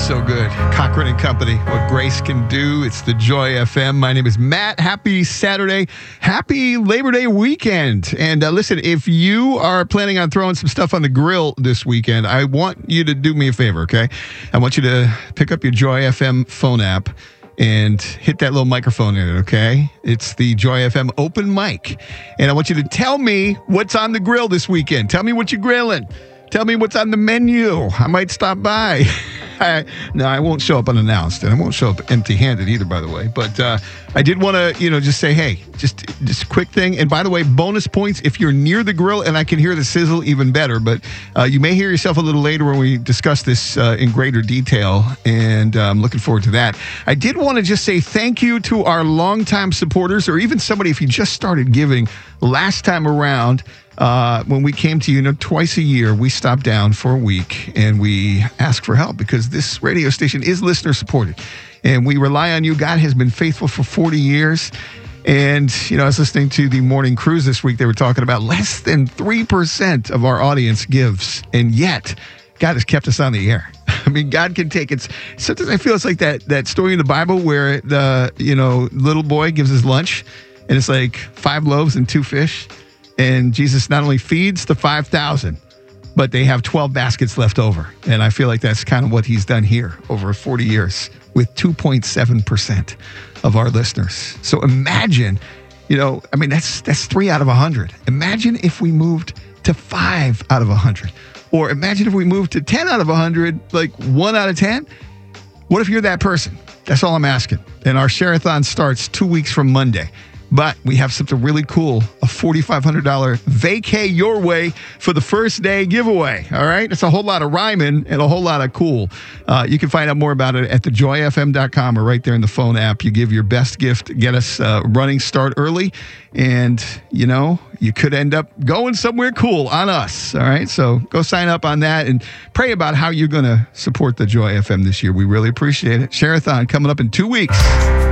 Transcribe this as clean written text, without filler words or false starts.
So good. Cochran and Company, What Grace Can Do. It's the Joy FM. My name is Matt. Happy Saturday. Happy Labor Day weekend. And listen, if you are planning on throwing some stuff on the grill this weekend, I want you to do me a favor, okay? I want you to pick up your Joy FM phone app and hit that little microphone in it, okay? It's the Joy FM open mic. And I want you to tell me what's on the grill this weekend. Tell me what you're grilling. Tell me what's on the menu. I might stop by. No, I won't show up unannounced, and I won't show up empty-handed either, by the way. But I did want to, just say, hey, just a quick thing. And by the way, bonus points if you're near the grill, and I can hear the sizzle even better. But you may hear yourself a little later when we discuss this in greater detail, and I'm looking forward to that. I did want to just say thank you to our longtime supporters, or even somebody if you just started giving last time around. When we came to you, twice a year, we stop down for a week and we ask for help because this radio station is listener supported and we rely on you. God has been faithful for 40 years. And, I was listening to the morning cruise this week. They were talking about less than 3% of our audience gives. And yet God has kept us on the air. I mean, God can take it. Sometimes I feel it's like that story in the Bible where the, little boy gives his lunch and it's like 5 loaves and 2 fish. And Jesus not only feeds the 5,000, but they have 12 baskets left over. And I feel like that's kind of what he's done here over 40 years with 2.7% of our listeners. So imagine, that's 3 out of 100. Imagine if we moved to 5 out of 100. Or imagine if we moved to 10 out of 100, like 1 out of 10. What if you're that person? That's all I'm asking. And our share-a-thon starts 2 weeks from Monday. But we have something really cool, a $4,500 vacay your way for the first day giveaway. All right. It's a whole lot of rhyming and a whole lot of cool. You can find out more about it at thejoyfm.com or right there in the phone app. You give your best gift, get us running start early. And, you could end up going somewhere cool on us. All right. So go sign up on that and pray about how you're going to support the Joy FM this year. We really appreciate it. Share-a-thon coming up in 2 weeks.